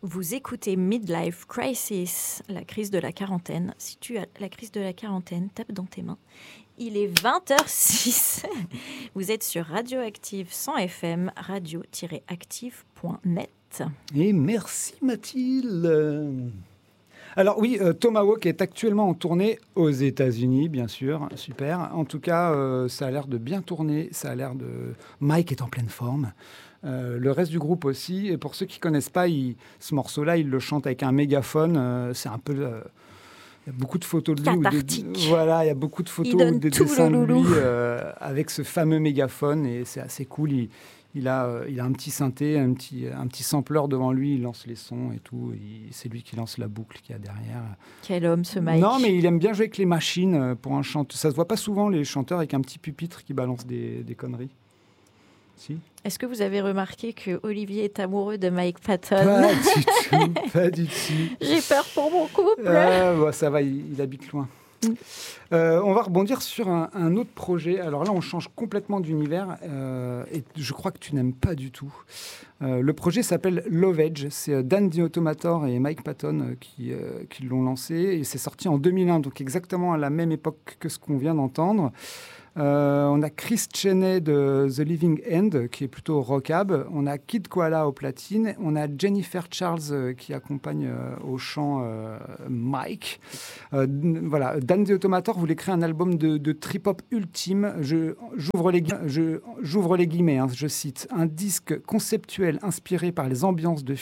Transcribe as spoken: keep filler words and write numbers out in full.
Vous écoutez Midlife Crisis, la crise de la quarantaine. Si tu as la crise de la quarantaine, tape dans tes mains. Il est vingt heures six. Vous êtes sur Radioactive cent F M, radio tiret active point net. Et merci Mathilde. Alors oui, euh, Tomahawk est actuellement en tournée aux États-Unis, bien sûr, super. En tout cas, euh, ça a l'air de bien tourner, ça a l'air de... Mike est en pleine forme. Euh, le reste du groupe aussi. Et pour ceux qui ne connaissent pas, il... ce morceau-là, il le chante avec un mégaphone. Euh, c'est un peu... Euh... Il y a beaucoup de photos de lui. Cathartique. Ou des... Voilà, il y a beaucoup de photos ou des dessins de lui euh, avec ce fameux mégaphone. Et c'est assez cool. Il... Il a, euh, il a un petit synthé, un petit, un petit sampler devant lui, il lance les sons et tout. Il, c'est lui qui lance la boucle qu'il y a derrière. Quel homme ce Mike. Non, mais il aime bien jouer avec les machines pour un chanteur. Ça se voit pas souvent, les chanteurs avec un petit pupitre qui balance des, des conneries. Si. Est-ce que vous avez remarqué que Olivier est amoureux de Mike Patton? Pas du tout, pas du tout. J'ai peur pour mon couple. Euh, bah, ça va, il, il habite loin. Mm. Euh, on va rebondir sur un, un autre projet. Alors là, on change complètement d'univers euh, et je crois que tu n'aimes pas du tout. Euh, le projet s'appelle Love Edge. C'est Dan the Automator et Mike Patton euh, qui, euh, qui l'ont lancé et c'est sorti en deux mille un, donc exactement à la même époque que ce qu'on vient d'entendre. Euh, on a Chris Cheney de The Living End qui est plutôt rockab, on a Kid Koala au platine, on a Jennifer Charles euh, qui accompagne euh, au chant euh, Mike. Euh, voilà, Dan the Automator voulait créer un album de, de trip-hop ultime. Je, j'ouvre, les, je, j'ouvre les guillemets, hein, je cite, un disque conceptuel inspiré par les ambiances de